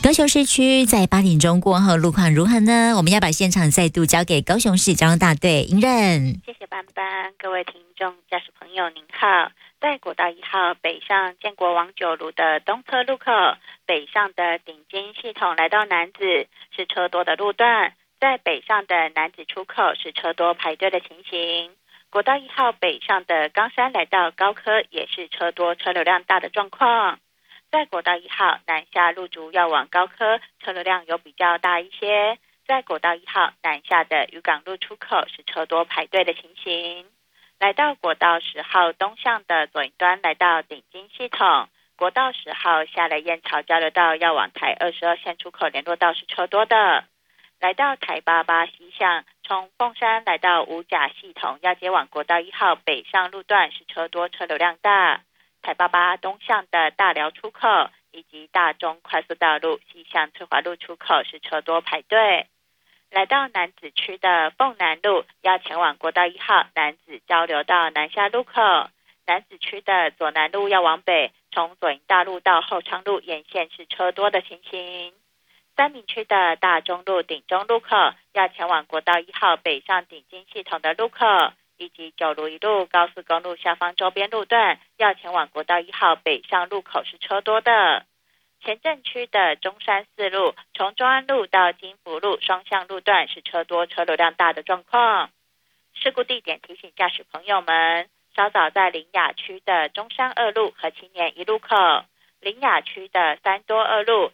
高雄市区在8点钟过后路况如何呢？我们要把现场再度交给高雄市交通大队英任。 谢谢班班，各位听众驾驶朋友您好。在国道1号北上建国往九如的东侧路口，北上的顶尖系统来到楠梓是车多的路段，在北上的楠梓出口是车多排队的情形。国道1号北上的冈山来到高科也是车多车流量大的状况。在国道1号南下路竹要往高科，车流量有比较大一些。在国道1号南下的渔港路出口是车多排队的情形。来到国道10号东向的左营端，来到顶金系统，国道10号下了燕巢交流道要往台22线出口联络道是车多的。来到台88西向，从凤山来到五甲系统要接往国道1号北上路段是车多车流量大。台88东向的大寮出口以及大中快速道路西向翠华路出口是车多排队。来到楠梓区的凤南路要前往国道1号楠梓交流道南下路口，楠梓区的左南路要往北，从左营大路到后昌路沿线是车多的情形。三民区的大中路顶中路口要前往国道1号北上顶金系统的路口，以及九如一路高速公路下方周边路段要前往国道1号北上路口是车多的。前镇区的中山四路从中安路到金福路双向路段是车多车流量大的状况。事故地点提醒驾驶朋友们，稍早在苓雅区的中山二路和青年一路口，苓雅区的三多二路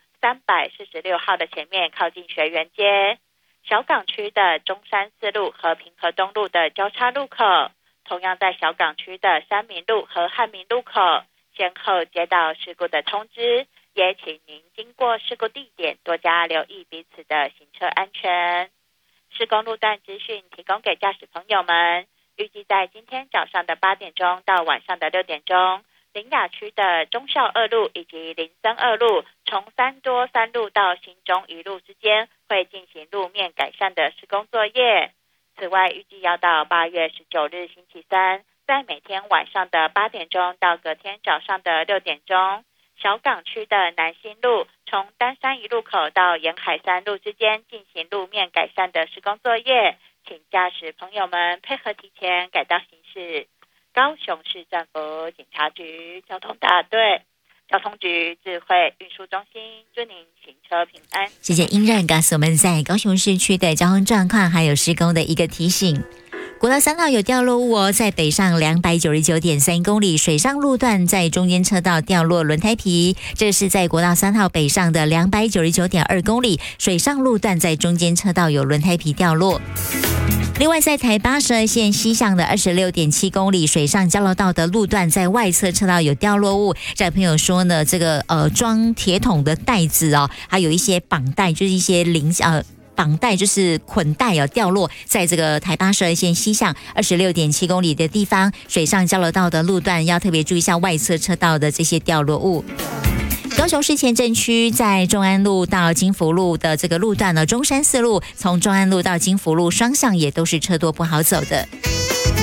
346号的前面靠近学园街，小港区的中山四路和平和东路的交叉路口，同样在小港区的三民路和汉民路口先后接到事故的通知，也请您经过事故地点多加留意彼此的行车安全。施工路段资讯提供给驾驶朋友们，预计在今天早上的8点钟到晚上的6点钟，苓雅区的忠孝二路以及林森二路从三多三路到新中一路之间会进行路面改善的施工作业。此外，预计要到8月19日星期三，在每天晚上的8点钟到隔天早上的6点钟，小港区的南新路从丹山一路口到沿海山路之间进行路面改善的施工作业，请驾驶朋友们配合提前改道行驶。高雄市政府警察局交通大队交通局智慧运输中心祝您行车平安。 谢谢英任告诉我们在高雄市区的交通状况还有施工的一个提醒。国道3号有掉落物哦，在北上299.3公里，水上路段在中间车道掉落轮胎皮，这是在国道3号北上的299.2公里，水上路段在中间车道有轮胎皮掉落。另外在台82线西向的26.7公里水上交流道的路段，在外侧车道有掉落物，这位朋友说呢，这个装铁桶的带子哦，还有一些绑带，就是一些绑带就是捆带掉落在这个台82线西向26.7公里的地方，水上交流道的路段要特别注意一下外侧车道的这些掉落物。高雄市前镇区在中安路到金福路的这个路段呢，中山四路从中安路到金福路双向也都是车多不好走的。